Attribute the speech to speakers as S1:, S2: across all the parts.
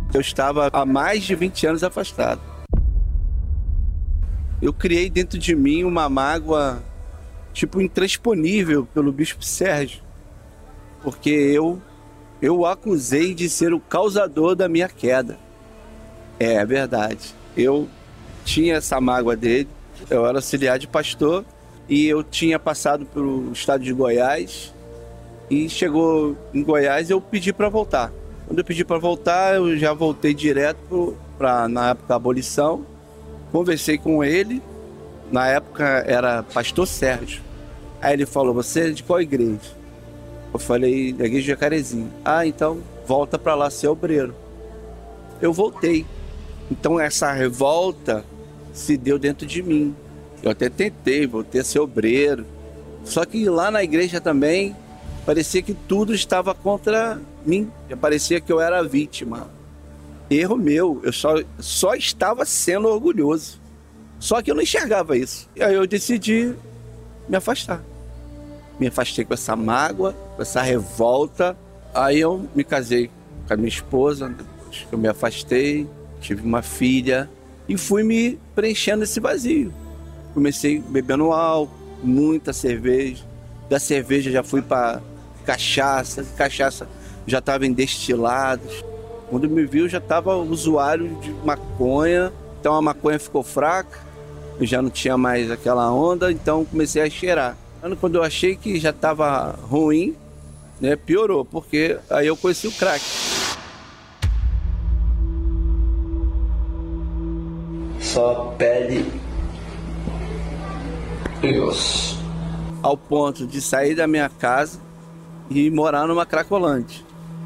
S1: Eu estava há mais de 20 anos afastado. Eu criei dentro de mim uma mágoa, tipo, intransponível pelo Bispo Sérgio, porque eu o acusei de ser o causador da minha queda. É verdade. Eu tinha essa mágoa dele. Eu era auxiliar de pastor e eu tinha passado pelo estado de Goiás e chegou em Goiás eu pedi para voltar. Quando eu pedi para voltar, eu já voltei direto para, na época, a abolição. Conversei com ele. Na época era pastor Sérgio. Aí ele falou, você é de qual igreja? Eu falei, da igreja de Jacarezinho. Ah, então volta para lá ser obreiro. Eu voltei. Então essa revolta se deu dentro de mim. Eu até tentei, voltei a ser obreiro. Só que lá na igreja também, parecia que tudo estava contra mim. Parecia que eu era a vítima. Erro meu, eu só estava sendo orgulhoso. Só que eu não enxergava isso. E aí eu decidi me afastar. Me afastei com essa mágoa, com essa revolta. Aí eu me casei com a minha esposa, depois que eu me afastei, tive uma filha e fui me preenchendo esse vazio. Comecei bebendo álcool, muita cerveja. Da cerveja já fui para cachaça já estava em destilados. Quando me viu já estava usuário de maconha, então a maconha ficou fraca, eu já não tinha mais aquela onda, então comecei a cheirar. Quando eu achei que já estava ruim, né, piorou, porque aí eu conheci o crack.
S2: Só pele e osso.
S1: Ao ponto de sair da minha casa e morar numa Cracolândia.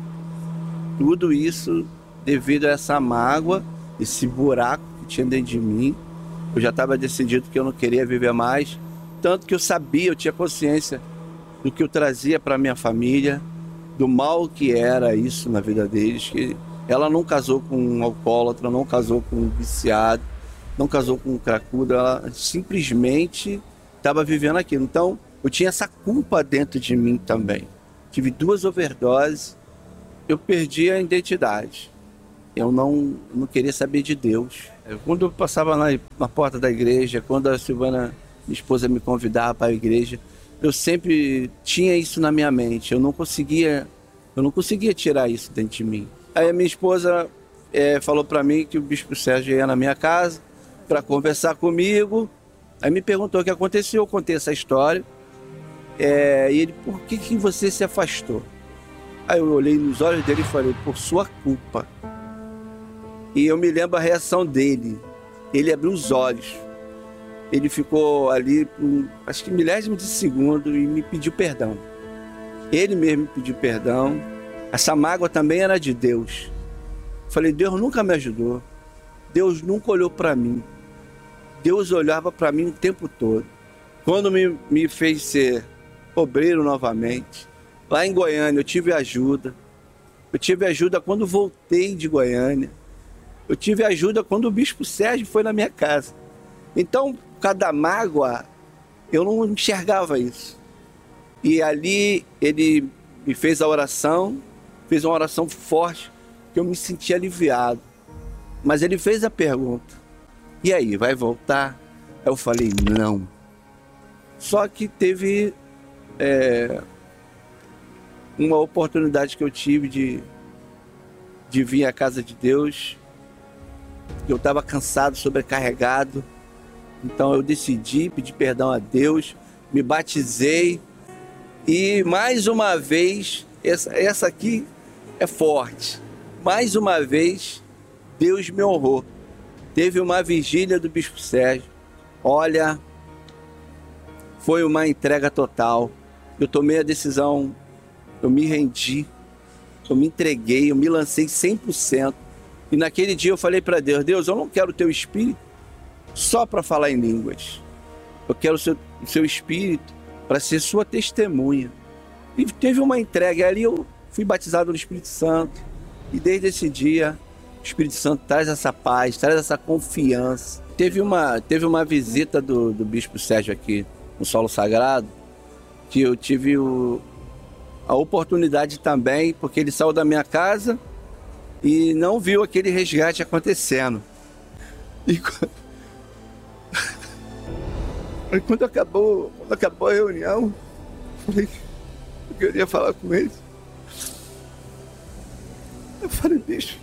S1: Tudo isso devido a essa mágoa, esse buraco que tinha dentro de mim. Eu já estava decidido que eu não queria viver mais. Tanto que eu sabia, eu tinha consciência do que eu trazia para minha família, do mal que era isso na vida deles. Que ela não casou com um alcoólatra, não casou com um viciado, não casou com um cracudo, ela simplesmente estava vivendo aquilo. Então, eu tinha essa culpa dentro de mim também. Tive 2 overdoses, eu perdi a identidade. Eu não queria saber de Deus. Quando eu passava na porta da igreja, quando a Silvana, minha esposa, me convidava para a igreja, eu sempre tinha isso na minha mente. Eu não conseguia tirar isso dentro de mim. Aí a minha esposa falou para mim que o Bispo Sérgio ia na minha casa para conversar comigo. Aí me perguntou o que aconteceu, eu contei essa história. E ele, por que você se afastou? Aí eu olhei nos olhos dele e falei, por sua culpa. E eu me lembro a reação dele. Ele abriu os olhos. Ele ficou ali, acho que milésimo de segundo, e me pediu perdão. Ele mesmo me pediu perdão. Essa mágoa também era de Deus. Falei, Deus nunca me ajudou. Deus nunca olhou para mim. Deus olhava para mim o tempo todo. Quando me fez ser obreiro novamente, lá em Goiânia eu tive ajuda. Eu tive ajuda quando voltei de Goiânia. Eu tive ajuda quando o Bispo Sérgio foi na minha casa. Então, cada mágoa, eu não enxergava isso. E ali ele me fez a oração, fez uma oração forte, que eu me senti aliviado. Mas ele fez a pergunta, e aí, vai voltar? Eu falei, não. Só que teve uma oportunidade que eu tive de vir à casa de Deus. Eu estava cansado, sobrecarregado. Então eu decidi pedir perdão a Deus, me batizei. E mais uma vez, essa aqui é forte. Mais uma vez, Deus me honrou. Teve uma vigília do Bispo Sérgio. Olha, foi uma entrega total. Eu tomei a decisão, eu me rendi, eu me entreguei, eu me lancei 100%. E naquele dia eu falei para Deus, Deus, eu não quero o teu espírito só para falar em línguas. Eu quero o seu espírito para ser sua testemunha. E teve uma entrega, e ali eu fui batizado no Espírito Santo. E desde esse dia, o Espírito Santo traz essa paz, traz essa confiança. Teve uma visita do Bispo Sérgio aqui no Solo Sagrado, que eu tive a oportunidade também, porque ele saiu da minha casa e não viu aquele resgate acontecendo. E quando acabou a reunião, eu queria falar com ele. Eu falei, bicho,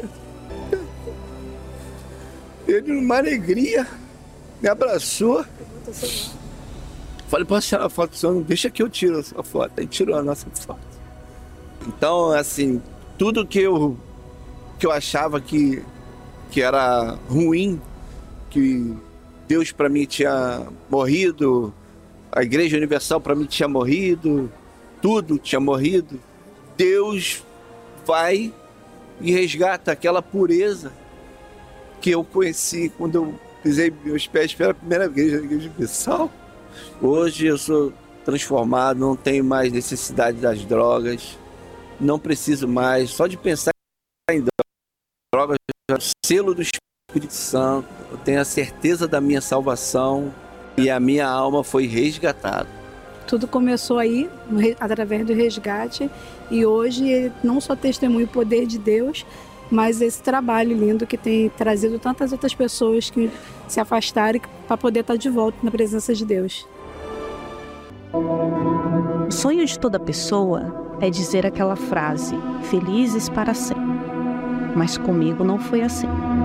S1: ele numa alegria me abraçou. Falei, posso tirar uma foto só? Não deixa que eu tiro a sua foto. Aí tirou a nossa foto. Então, assim, tudo que eu achava que era ruim, que Deus para mim tinha morrido, a Igreja Universal para mim tinha morrido, tudo tinha morrido, Deus vai e resgata aquela pureza que eu conheci quando eu pisei meus pés pela primeira vez na Igreja Universal. Hoje eu sou transformado, não tenho mais necessidade das drogas, não preciso mais, só de pensar em drogas, o selo do Espírito Santo, eu tenho a certeza da minha salvação e a minha alma foi resgatada.
S3: Tudo começou aí, através do resgate, e hoje ele não só testemunha o poder de Deus, mas esse trabalho lindo que tem trazido tantas outras pessoas que se afastaram para poder estar de volta na presença de Deus.
S4: O sonho de toda pessoa é dizer aquela frase, felizes para sempre. Mas comigo não foi assim.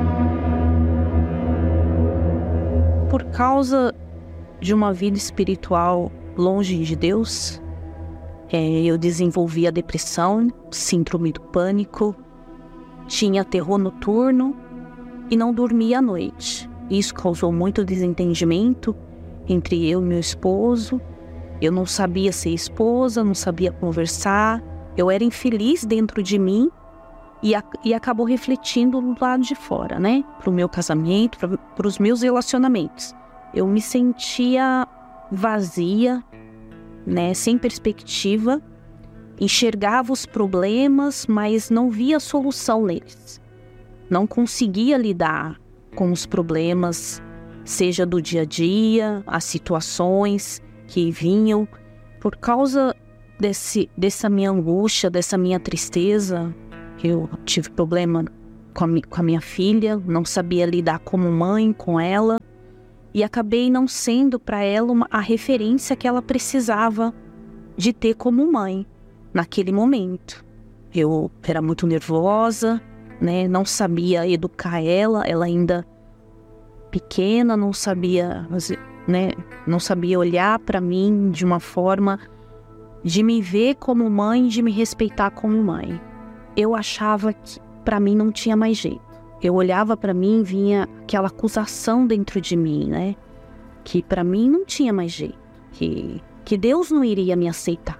S4: Por causa de uma vida espiritual longe de Deus, eu desenvolvi a depressão, síndrome do pânico, tinha terror noturno e não dormia à noite. Isso causou muito desentendimento entre eu e meu esposo. Eu não sabia ser esposa, não sabia conversar. Eu era infeliz dentro de mim e acabou refletindo do lado de fora, né? Para o meu casamento, para os meus relacionamentos. Eu me sentia vazia, né? Sem perspectiva. Enxergava os problemas, mas não via solução neles. Não conseguia lidar com os problemas, seja do dia a dia, as situações que vinham. Por causa dessa minha angústia, dessa minha tristeza, eu tive problema com a minha filha, não sabia lidar como mãe com ela e acabei não sendo para ela a referência que ela precisava de ter como mãe. Naquele momento, eu era muito nervosa, né? Não sabia educar ela ainda pequena, não sabia, né? Não sabia olhar para mim de uma forma de me ver como mãe, de me respeitar como mãe. Eu achava que para mim não tinha mais jeito. Eu olhava para mim e vinha aquela acusação dentro de mim, né? Que para mim não tinha mais jeito, que Deus não iria me aceitar.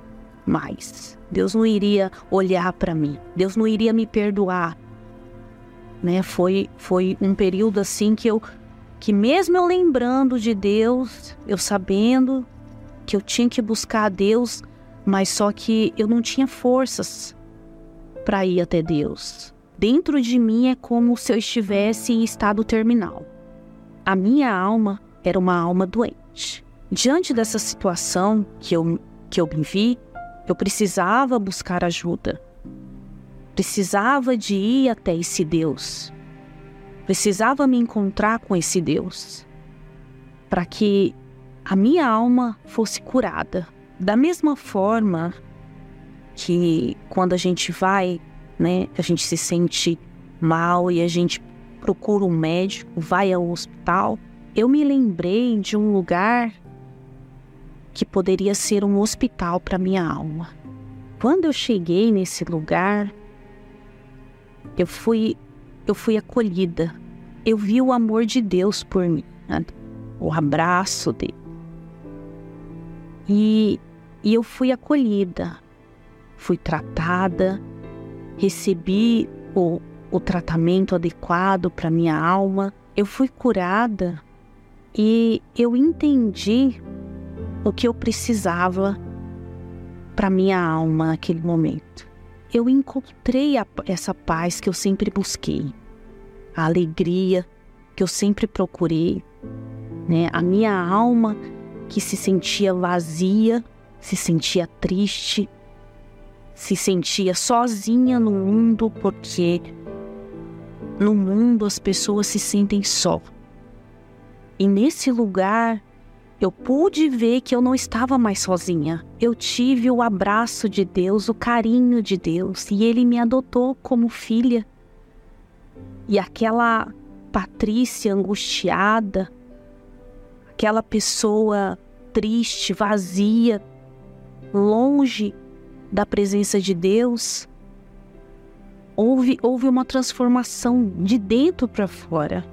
S4: Mas Deus não iria olhar para mim, Deus não iria me perdoar, né? Foi um período assim que mesmo eu lembrando de Deus, eu sabendo que eu tinha que buscar a Deus, mas só que eu não tinha forças para ir até Deus. Dentro de mim é como se eu estivesse em estado terminal. A minha alma era uma alma doente. Diante dessa situação que eu me vi, eu precisava buscar ajuda. Precisava de ir até esse Deus. Precisava me encontrar com esse Deus. Para que a minha alma fosse curada. Da mesma forma que quando a gente vai, né, a gente se sente mal e a gente procura um médico, vai ao hospital, eu me lembrei de um lugar que poderia ser um hospital para minha alma. Quando eu cheguei nesse lugar, eu fui acolhida. Eu vi o amor de Deus por mim, né? O abraço dele. E eu fui acolhida, fui tratada, recebi o tratamento adequado para minha alma. Eu fui curada e eu entendi o que eu precisava para minha alma naquele momento. Eu encontrei essa paz que eu sempre busquei, a alegria que eu sempre procurei, né? A minha alma que se sentia vazia, se sentia triste, se sentia sozinha no mundo, porque no mundo as pessoas se sentem só. E nesse lugar eu pude ver que eu não estava mais sozinha. Eu tive o abraço de Deus, o carinho de Deus, e Ele me adotou como filha. E aquela Patrícia angustiada, aquela pessoa triste, vazia, longe da presença de Deus, houve uma transformação de dentro para fora.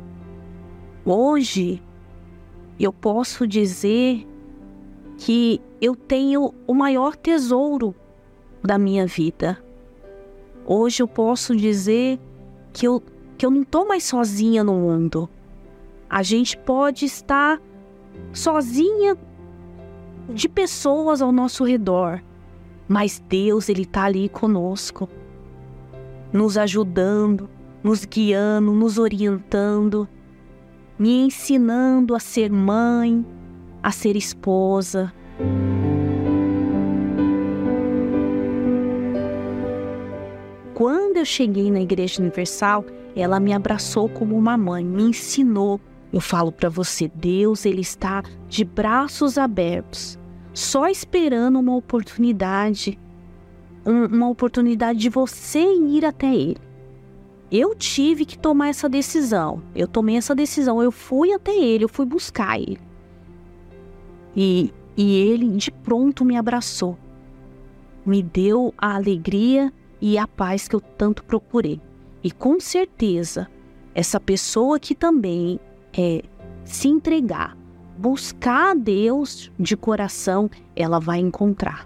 S4: Hoje eu posso dizer que eu tenho o maior tesouro da minha vida. Hoje eu posso dizer que eu não estou mais sozinha no mundo. A gente pode estar sozinha de pessoas ao nosso redor, mas Deus, Ele está ali conosco, nos ajudando, nos guiando, nos orientando, me ensinando a ser mãe, a ser esposa. Quando eu cheguei na Igreja Universal, ela me abraçou como uma mãe, me ensinou. Eu falo para você, Deus, Ele está de braços abertos, só esperando uma oportunidade de você ir até Ele. Eu tive que tomar essa decisão, eu fui até Ele, eu fui buscar Ele. E Ele de pronto me abraçou, me deu a alegria e a paz que eu tanto procurei. E com certeza, essa pessoa que também se entregar, buscar a Deus de coração, ela vai encontrar.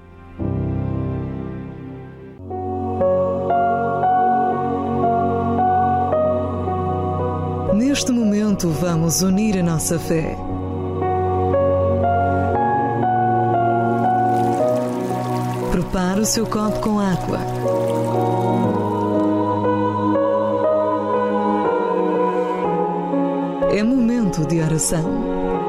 S5: Neste momento, vamos unir a nossa fé. Prepare o seu copo com água. É momento de oração.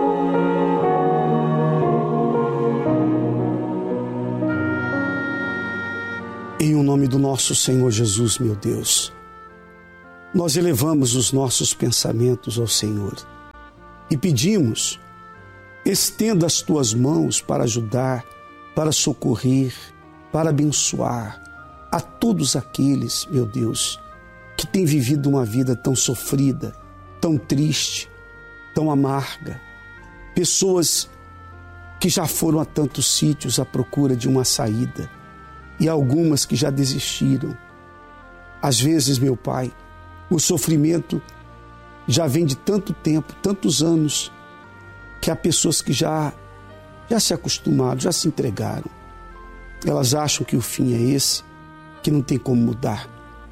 S6: Em o nome do nosso Senhor Jesus, meu Deus, nós elevamos os nossos pensamentos ao Senhor e pedimos, estenda as tuas mãos para ajudar, para socorrer, para abençoar a todos aqueles, meu Deus, que têm vivido uma vida tão sofrida, tão triste, tão amarga. Pessoas que já foram a tantos sítios à procura de uma saída e algumas que já desistiram. Às vezes, meu Pai, o sofrimento já vem de tanto tempo, tantos anos, que há pessoas que já se acostumaram, já se entregaram. Elas acham que o fim é esse, que não tem como mudar.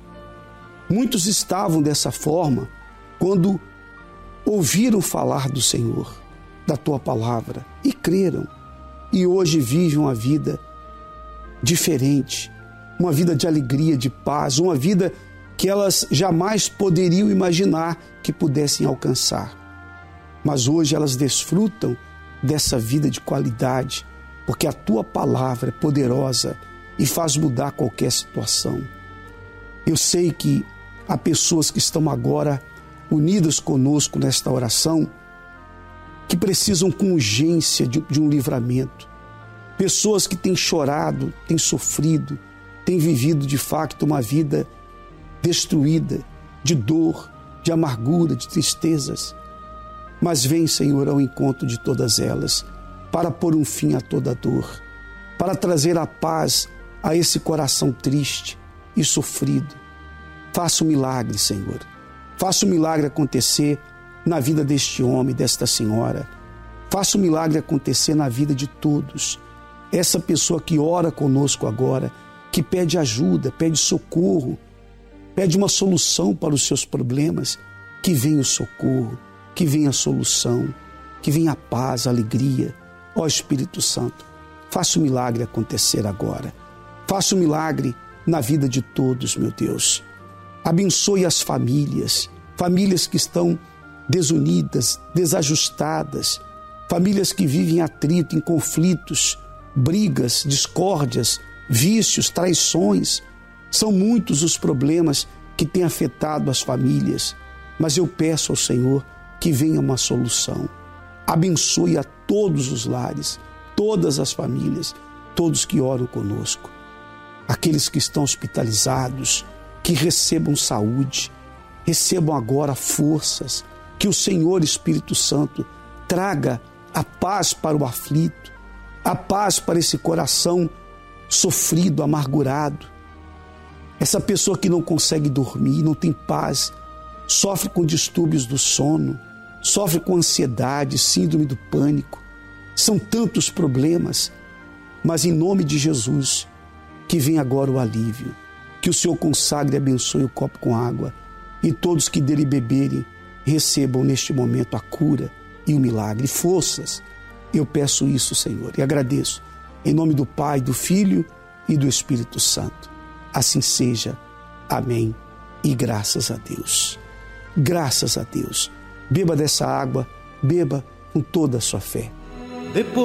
S6: Muitos estavam dessa forma quando ouviram falar do Senhor, da Tua palavra, e creram. E hoje vivem uma vida diferente, uma vida de alegria, de paz, uma vida que elas jamais poderiam imaginar que pudessem alcançar. Mas hoje elas desfrutam dessa vida de qualidade, porque a Tua palavra é poderosa e faz mudar qualquer situação. Eu sei que há pessoas que estão agora unidas conosco nesta oração, que precisam com urgência de um livramento. Pessoas que têm chorado, têm sofrido, têm vivido de fato uma vida destruída, de dor, de amargura, de tristezas. Mas vem, Senhor, ao encontro de todas elas, para pôr um fim a toda dor, para trazer a paz a esse coração triste e sofrido. Faça um milagre, Senhor. Faça um milagre acontecer na vida deste homem, desta senhora. Faça um milagre acontecer na vida de todos. Essa pessoa que ora conosco agora, que pede ajuda, pede socorro, pede uma solução para os seus problemas, que venha o socorro, que venha a solução, que venha a paz, a alegria. Ó Espírito Santo, faça o milagre acontecer agora. Faça o milagre na vida de todos, meu Deus. Abençoe as famílias que estão desunidas, desajustadas, famílias que vivem em atrito, em conflitos, brigas, discórdias, vícios, traições. São muitos os problemas que têm afetado as famílias, mas eu peço ao Senhor que venha uma solução. Abençoe a todos os lares, todas as famílias, todos que oram conosco. Aqueles que estão hospitalizados, que recebam saúde, recebam agora forças, que o Senhor Espírito Santo traga a paz para o aflito, a paz para esse coração sofrido, amargurado. Essa pessoa que não consegue dormir, não tem paz, sofre com distúrbios do sono, sofre com ansiedade, síndrome do pânico. São tantos problemas, mas em nome de Jesus, que venha agora o alívio, que o Senhor consagre e abençoe o copo com água e todos que dele beberem recebam neste momento a cura e o milagre. Forças, eu peço isso, Senhor, e agradeço. Em nome do Pai, do Filho e do Espírito Santo. Assim seja. Amém. E graças a Deus. Graças a Deus. Beba dessa água, beba com toda a sua fé.